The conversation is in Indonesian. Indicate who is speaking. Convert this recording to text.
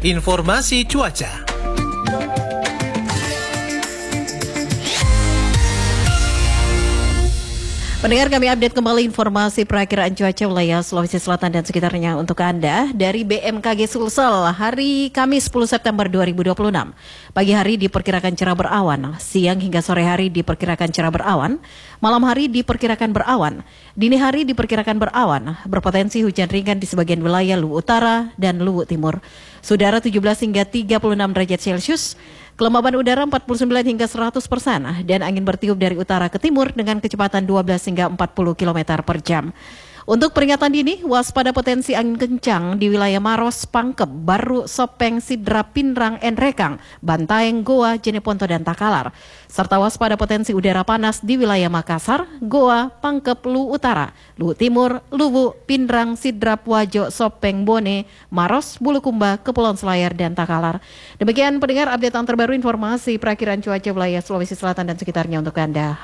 Speaker 1: informasi cuaca.
Speaker 2: Pendengar, kami update kembali informasi perakiraan cuaca wilayah Sulawesi Selatan dan sekitarnya untuk Anda dari BMKG Sulsel hari Kamis 10 September 2026. Pagi hari diperkirakan cerah berawan, siang hingga sore hari diperkirakan cerah berawan, malam hari diperkirakan berawan, dini hari diperkirakan berawan, berpotensi hujan ringan di sebagian wilayah Luwu Utara dan Luwu Timur. Udara 17 hingga 36 derajat Celcius. Kelembaban udara 49 hingga 100% dan angin bertiup dari utara ke timur dengan kecepatan 12 hingga 40 km per jam. Untuk peringatan dini, waspada potensi angin kencang di wilayah Maros, Pangkep, Baru, Sopeng, Sidrap, Pinrang, Enrekang, Bantaeng, Goa, Jeneponto, dan Takalar. Serta waspada potensi udara panas di wilayah Makassar, Goa, Pangkep, Luwu Utara, Luwu Timur, Luwu, Pinrang, Sidrap, Wajo, Sopeng, Bone, Maros, Bulukumba, Kepulauan Selayar, dan Takalar. Demikian pendengar update yang terbaru informasi perakiraan cuaca wilayah Sulawesi Selatan dan sekitarnya untuk Anda.